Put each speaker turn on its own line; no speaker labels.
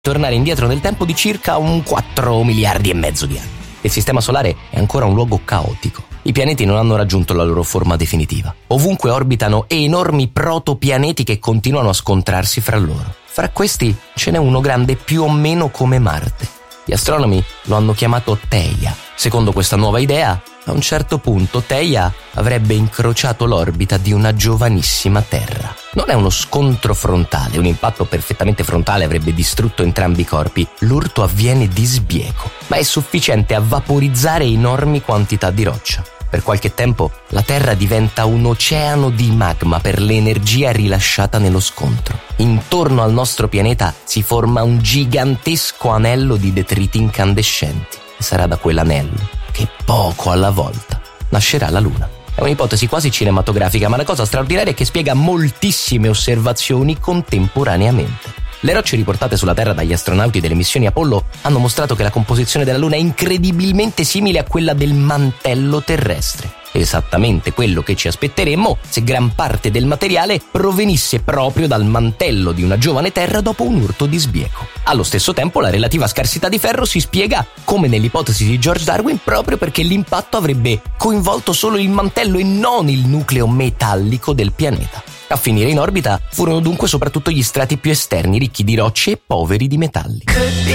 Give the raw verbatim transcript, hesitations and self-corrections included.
tornare indietro nel tempo di circa un quattro miliardi e mezzo di anni. Il sistema solare è ancora un luogo caotico. I pianeti non hanno raggiunto la loro forma definitiva. Ovunque orbitano enormi protopianeti che continuano a scontrarsi fra loro. Fra questi ce n'è uno grande più o meno come Marte. Gli astronomi lo hanno chiamato Theia. Secondo questa nuova idea, a un certo punto Theia avrebbe incrociato l'orbita di una giovanissima Terra. Non è uno scontro frontale, un impatto perfettamente frontale avrebbe distrutto entrambi i corpi. L'urto avviene di sbieco, ma è sufficiente a vaporizzare enormi quantità di roccia. Per qualche tempo la Terra diventa un oceano di magma per l'energia rilasciata nello scontro. Intorno al nostro pianeta si forma un gigantesco anello di detriti incandescenti. E sarà da quell'anello che poco alla volta nascerà la Luna. È un'ipotesi quasi cinematografica, ma la cosa straordinaria è che spiega moltissime osservazioni contemporaneamente. Le rocce riportate sulla Terra dagli astronauti delle missioni Apollo hanno mostrato che la composizione della Luna è incredibilmente simile a quella del mantello terrestre. Esattamente quello che ci aspetteremmo se gran parte del materiale provenisse proprio dal mantello di una giovane Terra dopo un urto di sbieco. Allo stesso tempo la relativa scarsità di ferro si spiega, come nell'ipotesi di George Darwin, proprio perché l'impatto avrebbe coinvolto solo il mantello e non il nucleo metallico del pianeta. A finire in orbita furono dunque soprattutto gli strati più esterni, ricchi di rocce e poveri di metalli.